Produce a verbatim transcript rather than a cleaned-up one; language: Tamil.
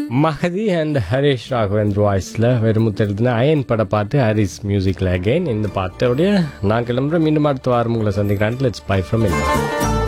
மஹதி அண்ட் ஹரிஷ் ராகவேந்திர வாய்ஸில் வெறுமுத்து எழுதின அயன் பட பாட்டு ஹரிஸ் மியூசிக்கில் அகைன் இந்த பாட்டோடைய நான் கிளம்புற மீண்டும் அடுத்த வாரம் உங்களை சந்திக்கிறேன். Let's by from